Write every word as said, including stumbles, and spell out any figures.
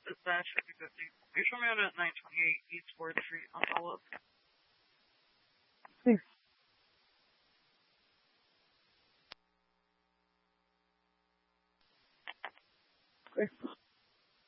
is dash fifty fifty. You show me out at nine twenty-eight East fourth Street on Olive. Thanks. Great.